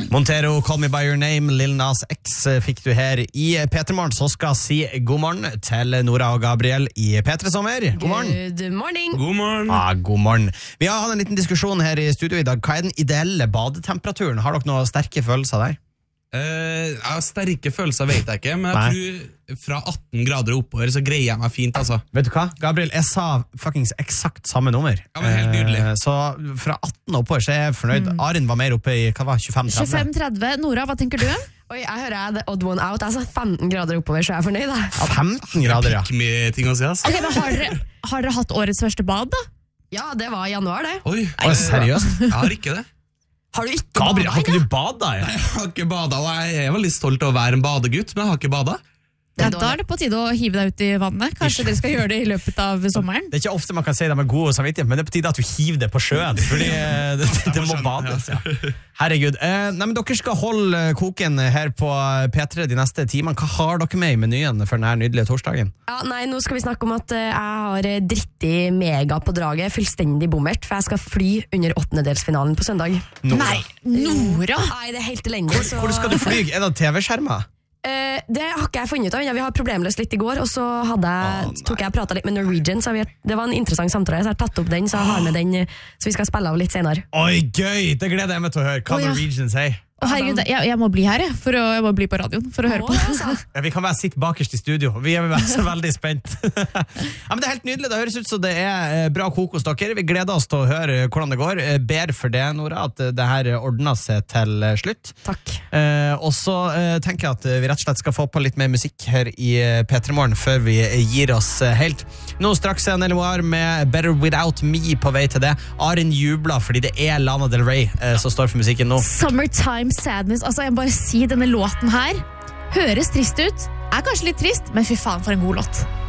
Montero, Call Me By Your Name, Lil Nas X fikk du her i P3morgen. Så skal si god morgen til Nora og Gabriel i P3 Sommer. God morgen. Good morning. God morgen. God morgen. Vi har hatt en liten diskusjon her i studio i dag. Hva den ideelle badetemperaturen? Har dere noen sterke følelser der? Sterke følelser vet jeg ikke, men jeg tror fra 18 grader oppover så greier jeg meg fint, altså. Vet du hva? Gabriel, jeg sa fucking eksakt samme nummer. Ja, men helt nydelig. Så fra 18 oppover så er jeg fornøyd. Arin var mer oppe i, hva var 25-30? 25-30. Nora, hva tenker du? Oi, jeg hører jeg the odd one out. Jeg sa 15 grader oppover, så jeg er fornøyd. 15 grader, ja. Ikke mye ting å si, altså. Okay, men har dere hatt årets første bad, da? Ja, det var i januar, det. Oi, seriøst? Jeg har ikke det. Har du ikke Gabriel, badet har ikke ennå? du badet? Ja? Jeg har ikke badet, og jeg er veldig stolt av å være en badegutt, men jeg har ikke badet. Ja, da er det på tide å hive deg ut i vannet. Kanskje dere skal gjøre det i løpet av sommeren? Det er ikke ofte man kan si de er gode og samvittighet, men det er på tide at du hiver det på sjøen, fordi det må bades. Ja. Herregud. Nei, men dere skal holde koken her på P3 de neste timene. Hva har dere med i menyen for denne nydelige torsdagen? Ja, nei, nå skal vi snakke om at jeg har drittig mega på draget, fullstendig bommert, for jeg skal fly under 8-delsfinalen på søndag. Nora. Nei, Nora! Nei, det er helt elendig. Hvor skal du fly? Er det TV-skjermer? Det har ikke jeg funnet ut av. Ja, vi har problemløst litt i går, og så tok jeg pratet litt med Norwegian, så det var en interessant samtale, så jeg har tatt opp den, så jeg har med den, så vi skal spille av litt senere. Oi, gøy! Det gleder jeg meg til å høre. Hva Norwegian sier. Herregud, jeg må bli her, jeg må bli på radioen for å høre på. Ja, vi kan bare sitte bakerst i studio. Vi er så veldig spent. Ja, men det er helt nydelig. Det høres ut som det er bra kok hos dere. Vi gleder oss til å høre hvordan det går. Ber for det, Nora, at det her ordner seg til slutt. Takk. Og så tenker jeg at vi rett og slett skal få på litt mer musikk her i P3morgen før vi gir oss helt. Nå straks er Nelly Moir med Better Without Me på vei til det. Arin jubler fordi det er Lana Del Rey som står for musikken nå. Summertime Sadness, altså jeg må bare si denne låten her høres trist ut, er kanskje litt trist, men fy faen for en god låt.